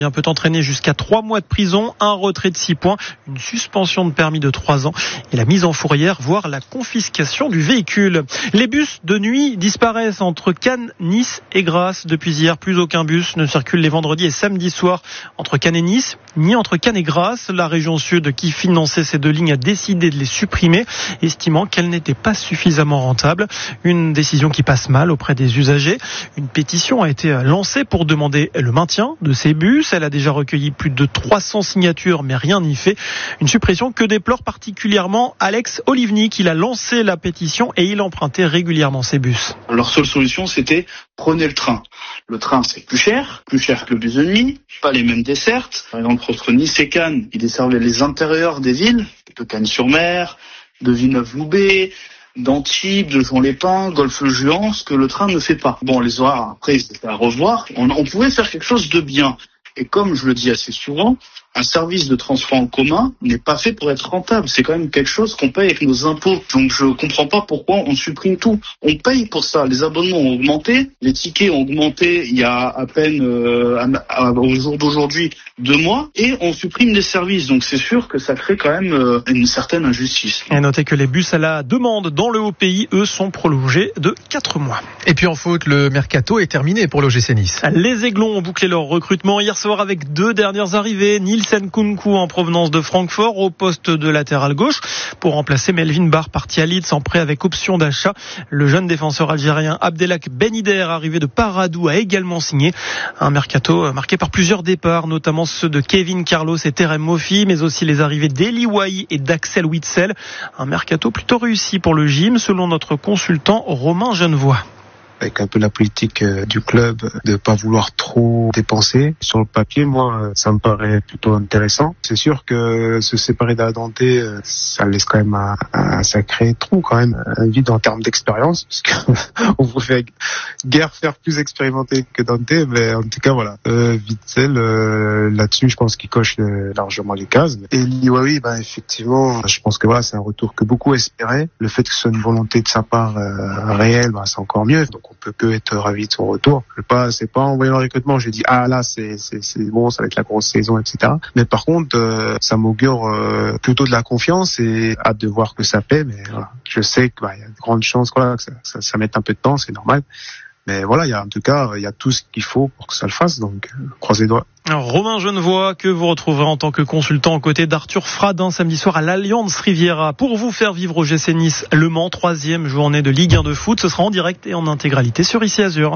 peut entraîner jusqu'à 3 mois de prison, un retrait de 6 points, une suspension de permis de 3 ans et la mise en fourrière, voire la confiscation du véhicule. Les bus de nuit disparaissent entre Cannes, Nice et Grasse. Depuis hier, plus aucun bus ne circule les vendredis et samedis soirs entre Cannes et Nice, ni entre Cannes et Grasse. La région Sud, qui finançait ces 2 lignes, a décidé de les supprimer, estimant qu'elles n'étaient pas suffisamment rentables. Une décision qui passe mal auprès des usagers. Une pétition a été lancée pour demander le maintien de ces bus. Elle a déjà recueilli plus de 300 signatures, mais rien n'y fait. Une suppression que déplore particulièrement Alex Olivnik. Il a lancé la pétition et il empruntait régulièrement ces bus. Leur seule solution, c'était prenez le train. Le train, c'est plus cher que le bus de nuit, pas les mêmes dessertes. Par exemple, entre Nice et Cannes, ils desservaient les intérieurs des villes, de Cannes-sur-Mer, de Villeneuve-Loubet, d'Antibes, de Juan-les-Pins, Golfe-Juan, ce que le train ne fait pas. Bon, les horaires, après, c'était à revoir. On pouvait faire quelque chose de bien. Et comme je le dis assez souvent, un service de transport en commun n'est pas fait pour être rentable. C'est quand même quelque chose qu'on paye avec nos impôts. Donc je comprends pas pourquoi on supprime tout. On paye pour ça. Les abonnements ont augmenté, les tickets ont augmenté il y a à peine au jour d'aujourd'hui 2 mois, et on supprime des services. Donc c'est sûr que ça crée quand même une certaine injustice. Et notez que les bus à la demande dans le Haut-Pays, eux, sont prolongés de 4 mois. Et puis en foot, le mercato est terminé pour l'OGC Nice. Les Aiglons ont bouclé leur recrutement hier soir avec 2 dernières arrivées. Nielsen Kounkou en provenance de Francfort au poste de latéral gauche pour remplacer Melvin Barr parti à Leeds en prêt avec option d'achat. Le jeune défenseur algérien Abdelak Benider, arrivé de Paradou, a également signé. Un mercato marqué par plusieurs départs, notamment ceux de Kevin Carlos et Terem Moffi, mais aussi les arrivées d'Eli Wahi et d'Axel Witsel. Un mercato plutôt réussi pour le gym, selon notre consultant Romain Genevois. Avec un peu la politique du club de pas vouloir trop dépenser. Sur le papier, moi, ça me paraît plutôt intéressant. C'est sûr que se séparer d'Adante, ça laisse quand même un sacré trou quand même, un vide en termes d'expérience, parce que on vous fait guère faire plus expérimenté que Dante, mais en tout cas voilà. Witsel, là-dessus, je pense qu'il coche largement les cases. Et Liwawi, effectivement, je pense que voilà, c'est un retour que beaucoup espéraient. Le fait que ce soit une volonté de sa part réelle, c'est encore mieux. Donc on peut que être ravi de son retour. C'est pas en voyant le recrutement, j'ai dit là c'est bon, ça va être la grosse saison, etc. Mais par contre, ça m'augure plutôt de la confiance et hâte de voir que ça paie. Mais voilà, je sais qu'il y a de grandes chances que ça mette un peu de temps, c'est normal. Mais voilà, il y a tout ce qu'il faut pour que ça le fasse, donc croisez les doigts. Romain Genevois, que vous retrouverez en tant que consultant aux côtés d'Arthur Fradin samedi soir à l'Alliance Riviera pour vous faire vivre au GC Nice Le Mans, 3e journée de Ligue 1 de foot. Ce sera en direct et en intégralité sur ICI Azur.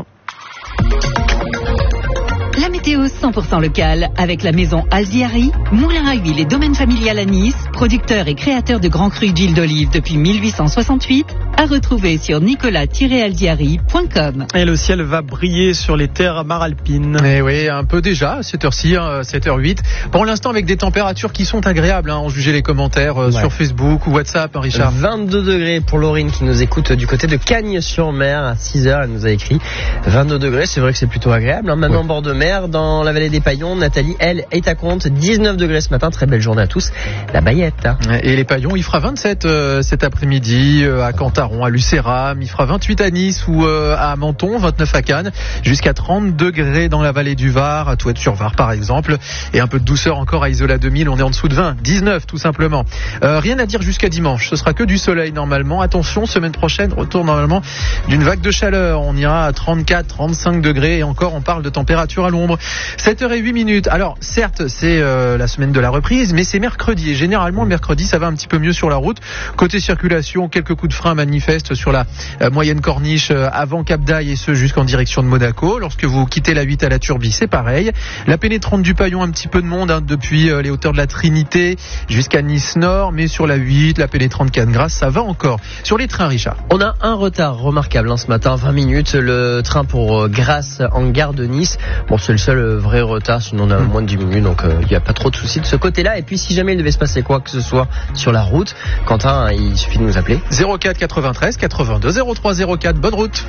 La météo 100% locale avec la maison Alziari, moulin à huile et domaine familial à Nice, producteur et créateur de grands crus d'huile d'olive depuis 1868, à retrouver sur nicolas-alziari.com. Et le ciel va briller sur les terres maralpines. Et oui, un peu déjà, à cette heure-ci, 7h08. Pour l'instant, avec des températures qui sont agréables, en juger les commentaires sur Facebook ou WhatsApp, Richard. 22 degrés pour Laurine qui nous écoute du côté de Cagnes-sur-Mer à 6h. Elle nous a écrit 22 degrés, c'est vrai que c'est plutôt agréable. Maintenant, bord de mer, dans la vallée des Paillons, Nathalie, elle, est à compte. 19 degrés ce matin, très belle journée à tous. La Bayette. Et les Paillons, il fera 27 cet après-midi à Cantaron, à Lucéram. Il fera 28 à Nice ou à Menton, 29 à Cannes, jusqu'à 30 degrés dans la vallée du Var, à Touette-sur-Var par exemple. Et un peu de douceur encore à Isola 2000, on est en dessous de 20, 19 tout simplement. Rien à dire jusqu'à dimanche, ce sera que du soleil normalement. Attention, semaine prochaine, retour normalement d'une vague de chaleur. On ira à 34, 35 degrés et encore on parle de température à l'ombre. 7h08. Alors certes c'est la semaine de la reprise, mais c'est mercredi et généralement le mercredi ça va un petit peu mieux sur la route. Côté circulation, quelques coups de frein manifestent sur la moyenne corniche avant Cap d'Aille et ce jusqu'en direction de Monaco. Lorsque vous quittez la 8 à la Turbie, c'est pareil. La pénétrante du Paillon, un petit peu de monde depuis les hauteurs de la Trinité jusqu'à Nice Nord, mais sur la 8, la pénétrante Cannes-Grasse, ça va encore. Sur les trains, Richard, on a un retard remarquable ce matin, 20 minutes, le train pour Grasse en gare de Nice. Bon, c'est le seul vrai retard, sinon on a moins de 10 minutes, donc il n'y a pas trop de soucis de ce côté-là. Et puis si jamais il devait se passer quoi que ce soit sur la route, Quentin, il suffit de nous appeler. 04 93 82 03 04, bonne route.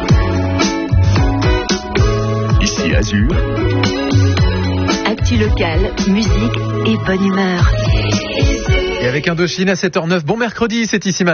Ici Azur. Actu locale, musique et bonne humeur. Et avec Indochine à 7h09, bon mercredi, c'est ici matin.